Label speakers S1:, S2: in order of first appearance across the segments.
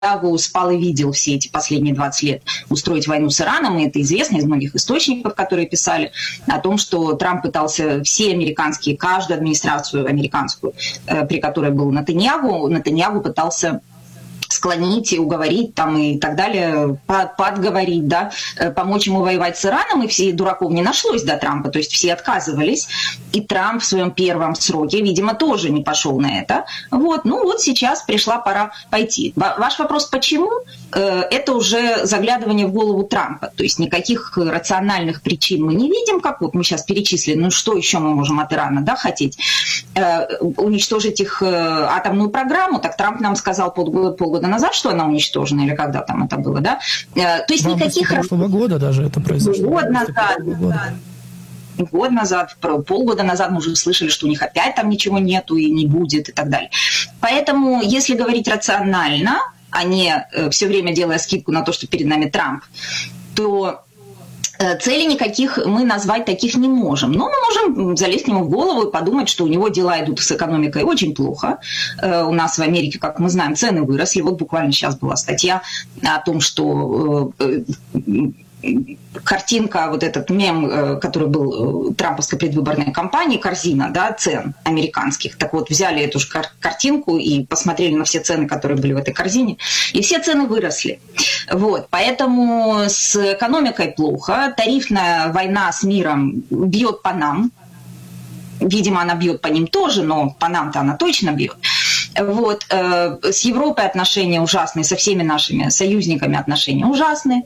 S1: спал и видел все эти последние 20 лет устроить войну с Ираном, и это известно из многих источников, которые писали о том, что Трамп пытался все американские, каждую администрацию американскую, при которой был Нетаньяху пытался склонить и уговорить там, и так далее, подговорить, да, помочь ему воевать с Ираном, и все дураков не нашлось до Трампа, то есть все отказывались, и Трамп в своем первом сроке, видимо, тоже не пошел на это. Вот, ну вот сейчас пришла пора пойти. Ваш вопрос, почему? Это уже заглядывание в голову Трампа, то есть никаких рациональных причин мы не видим, как вот мы сейчас перечислили, ну что еще мы можем от Ирана, да, хотеть? Уничтожить их атомную программу, так Трамп нам сказал полгода назад, что она уничтожена, или когда там это было, да? То есть никаких...
S2: Прошлого года даже это произошло.
S1: Год назад, полгода назад мы уже слышали, что у них опять там ничего нету и не будет и так далее. Поэтому, если говорить рационально, а не все время делая скидку на то, что перед нами Трамп, то целей никаких мы назвать таких не можем. Но мы можем залезть ему в голову и подумать, что у него дела идут с экономикой очень плохо. У нас в Америке, как мы знаем, цены выросли. Вот буквально сейчас была статья о том, что картинка, вот этот мем, который был трамповской предвыборной кампании, корзина, да, цен американских. Так вот, взяли эту же картинку и посмотрели на все цены, которые были в этой корзине, и все цены выросли. Вот, поэтому с экономикой плохо, тарифная война с миром бьет по нам. Видимо, она бьет по ним тоже, но по нам-то она точно бьет. Вот. С Европой отношения ужасные, со всеми нашими союзниками отношения ужасные.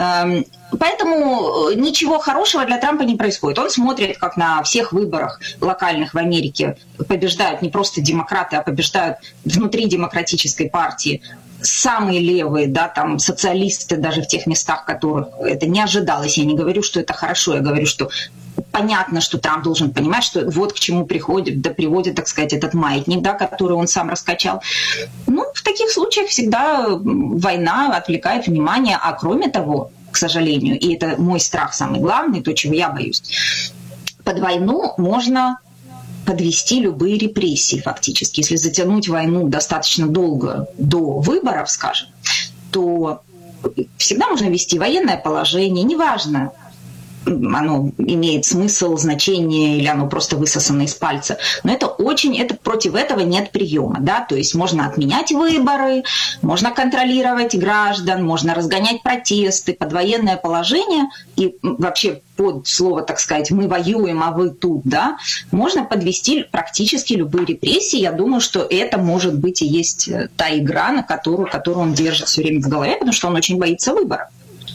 S1: Поэтому ничего хорошего для Трампа не происходит. Он смотрит, как на всех выборах локальных в Америке побеждают не просто демократы, а побеждают внутри демократической партии самые левые, да, там социалисты даже в тех местах, в которых это не ожидалось. Я не говорю, что это хорошо, я говорю, что понятно, что Трамп должен понимать, что вот к чему приводит, так сказать, этот маятник, да, который он сам раскачал. Ну, в таких случаях всегда война отвлекает внимание, а кроме того, к сожалению, и это мой страх самый главный, то, чего я боюсь, под войну можно подвести любые репрессии фактически. Если затянуть войну достаточно долго до выборов, скажем, то всегда можно ввести военное положение, неважно, оно имеет смысл, значение, или оно просто высосано из пальца. Но это против этого нет приема, да, то есть можно отменять выборы, можно контролировать граждан, можно разгонять протесты под военное положение и вообще под слово, так сказать, мы воюем, а вы тут, да, можно подвести практически любые репрессии. Я думаю, что это, может быть, и есть та игра, на которую он держит все время в голове, потому что он очень боится выборов.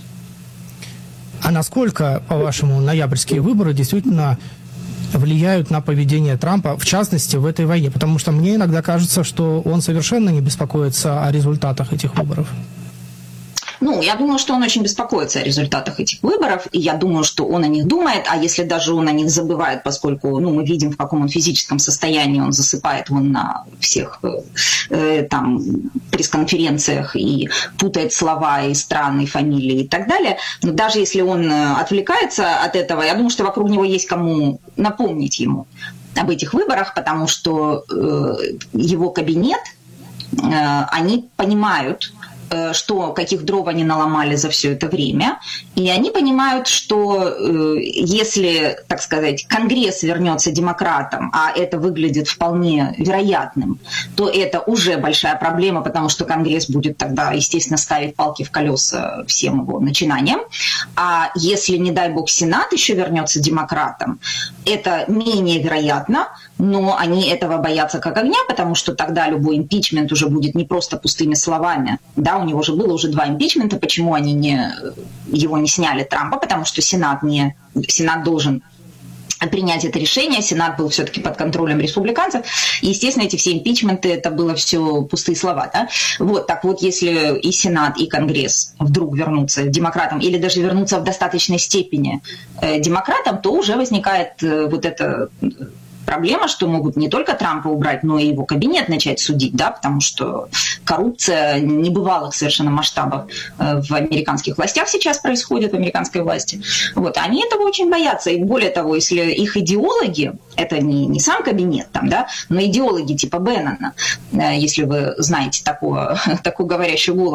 S2: А насколько, по-вашему, ноябрьские выборы действительно влияют на поведение Трампа, в частности, в этой войне? Потому что мне иногда кажется, что он совершенно не беспокоится о результатах этих выборов.
S1: Ну, я думаю, что он очень беспокоится о результатах этих выборов, и я думаю, что он о них думает, а если даже он о них забывает, поскольку мы видим, в каком он физическом состоянии, он засыпает на всех там пресс-конференциях и путает слова и страны, и фамилии и так далее, но даже если он отвлекается от этого, я думаю, что вокруг него есть кому напомнить ему об этих выборах, потому что его кабинет, они понимают, каких дров они наломали за все это время, и они понимают, что если, так сказать, Конгресс вернется демократам, а это выглядит вполне вероятным, то это уже большая проблема, потому что Конгресс будет тогда, естественно, ставить палки в колеса всем его начинаниям. А если, не дай бог, Сенат еще вернется демократам, это менее вероятно, но они этого боятся как огня, потому что тогда любой импичмент уже будет не просто пустыми словами. Да, у него же было уже 2 импичмента, почему они его не сняли, Трампа, потому что Сенат должен принять это решение, Сенат был все-таки под контролем республиканцев, и, естественно, эти все импичменты, это было все пустые слова, да? Вот, так вот, если и Сенат, и Конгресс вдруг вернутся демократам, или даже вернутся в достаточной степени демократам, то уже возникает вот это проблема, что могут не только Трампа убрать, но и его кабинет начать судить, да, потому что коррупция небывалых совершенно масштабов в американских властях сейчас происходит, в американской власти. Вот, они этого очень боятся. И более того, если их идеологи, это не сам кабинет там, да, но идеологи типа Беннона, если вы знаете такую говорящую голову,